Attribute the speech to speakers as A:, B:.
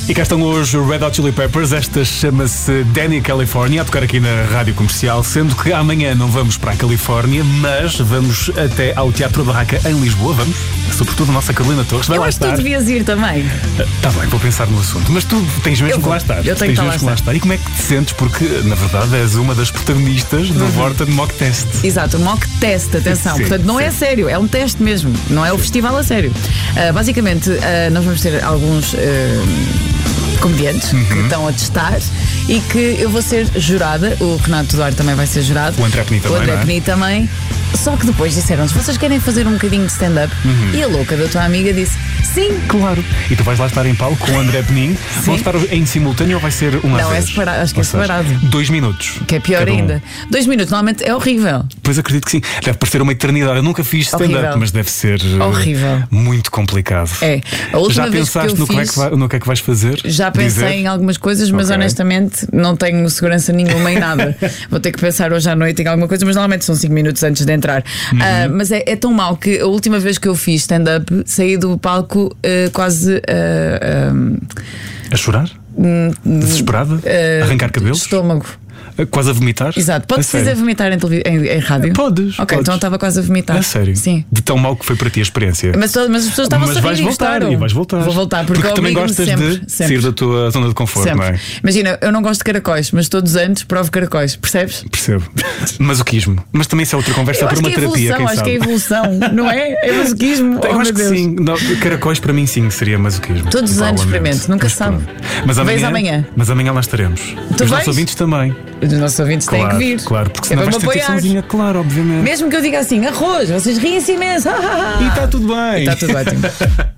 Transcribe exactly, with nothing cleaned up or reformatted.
A: E cá estão hoje os Red Hot Chili Peppers. Esta chama-se Danny California, a tocar aqui na Rádio Comercial. Sendo que amanhã não vamos para a Califórnia, mas vamos até ao Teatro Barraca em Lisboa. Vamos, sobretudo a nossa Carolina Torres vai
B: Eu
A: lá
B: acho que
A: estar.
B: tu devias ir também.
A: Está bem, vou pensar no assunto. Mas tu tens mesmo
B: Eu
A: que lá
B: vou.
A: estar.
B: Eu tenho
A: tens
B: que lá
A: mesmo que lá estar. E como é que te sentes? Porque, na verdade, és uma das protagonistas do Vorta de Mock Test.
B: Exato, mock test, atenção.
A: Sim,
B: Portanto, não
A: sim.
B: é sério, é um teste mesmo. Não é o festival a sério. Uh, basicamente, uh, nós vamos ter alguns uh, comediantes
A: Uhum.
B: que estão a testar e que eu vou ser jurada. O Renato Duarte também vai ser jurado.
A: O André Peni também,
B: O André
A: não é?
B: Peni também. Só que depois disseram-nos: vocês querem fazer um bocadinho de stand-up?
A: Uhum.
B: E a louca da tua amiga disse: sim.
A: Claro. E tu vais lá estar em palco com o André Penin. Vão estar em simultâneo ou vai ser uma
B: Não, é
A: vez?
B: separado, acho que
A: Ou
B: é
A: seja,
B: separado.
A: Dois minutos.
B: Que é pior
A: cada um.
B: ainda. Dois minutos, normalmente é horrível.
A: Pois acredito que sim. Deve parecer uma eternidade. Eu nunca fiz stand-up,
B: Horrível.
A: mas deve ser uh,
B: Horrível.
A: muito complicado.
B: É. A última
A: Já
B: vez que eu
A: pensaste no, que é
B: fiz-
A: que vai- no que é que vais fazer?
B: Já pensei
A: Dizer?
B: em algumas coisas, mas
A: Ok.
B: honestamente não tenho segurança nenhuma em nada. Vou ter que pensar hoje à noite em alguma coisa, mas normalmente são cinco minutos antes de entrar.
A: Uhum.
B: Ah, mas é, é tão mau que a última vez que eu fiz stand-up saí do palco ah, quase. ah,
A: A chorar? Desesperada?
B: ah,
A: Arrancar
B: ah,
A: cabelos?
B: Estômago.
A: Quase a vomitar?
B: Exato.
A: A
B: Pode-se
A: sério?
B: dizer vomitar em, televi- em, em rádio?
A: Podes.
B: Ok,
A: podes.
B: então eu estava quase a vomitar.
A: A sério?
B: Sim.
A: De tão mal que foi para ti a experiência.
B: Mas, to- mas as pessoas estavam
A: Mas
B: a rir
A: vais
B: e
A: voltar
B: gostaram.
A: e vais voltar.
B: Vou voltar porque,
A: também
B: obrigo-me
A: gostas
B: sempre,
A: de
B: sempre.
A: sair da tua zona de conforto,
B: Sempre.
A: não é?
B: Imagina, eu não gosto de caracóis, mas todos os anos provo caracóis, percebes?
A: Percebo. Masoquismo. Mas também isso é outra conversa
B: Eu
A: para
B: acho
A: uma
B: que é
A: terapia,
B: evolução,
A: quem
B: acho
A: sabe?
B: que é evolução, não é? É masoquismo.
A: Eu
B: Oh,
A: acho
B: meu
A: que
B: Deus.
A: sim. Não, caracóis para mim sim seria masoquismo.
B: Todos os anos
A: Provavelmente.
B: experimento, nunca
A: Mas
B: se sabe.
A: pronto. Mas
B: Vens
A: amanhã,
B: amanhã?
A: Mas amanhã lá estaremos.
B: Tu
A: Os nossos
B: vais?
A: ouvintes também.
B: Os nossos ouvintes têm
A: Claro,
B: que vir.
A: claro, porque
B: É
A: senão
B: para
A: vais
B: me
A: ter
B: apoiar.
A: sozinha, claro, obviamente.
B: Mesmo que eu diga assim, arroz, vocês riem-se imenso.
A: E está tudo bem.
B: Está tudo ótimo.